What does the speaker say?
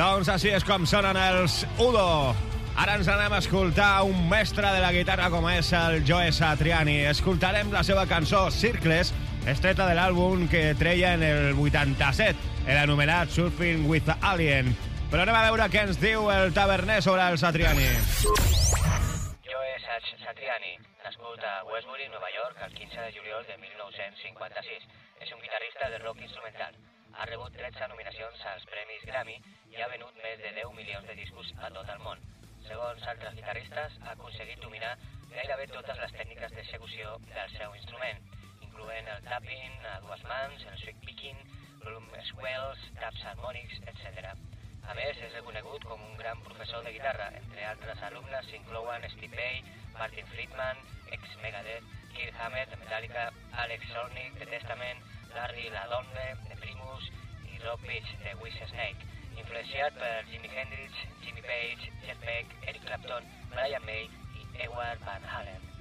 Doncs així és com sonen els Udo. Ara ens anem a escoltar un mestre de la guitarra com és el Joe Satriani. Escoltarem la seva cançó Circles, estreta de l'àlbum que treia en el 87, l'anomenat Surfing with Alien. Però anem a veure què ens diu el taverner sobre el Satriani. Joe Satriani, nascut a Westbury, Nova York, el 15 de juliol de 1956. És un guitarrista de rock instrumental. Ha rebut 13 nominacions als Premis Grammy i ha venut més de 10 milions de discos a tot el món. Segons altres guitarristes, ha aconseguit dominar gairebé totes les tècniques d'execució del seu instrument, incloent el tapping a dues mans, el sweep picking, volume swells, taps harmònics, etc. A més, és reconegut com un gran professor de guitarra. Entre altres alumnes s'inclouen Steve Vai, Martin Friedman, ex-Megadeth, Kirk Hammett de Metallica, Alex Zornick de Testament, Larry LaDonne de Primus i Rob Beach de Whitesnake, influenciat per Jimi Hendrix, Jimmy Page, Jeff Beck, Eric Clapton, Brian May i Edward Van Halen.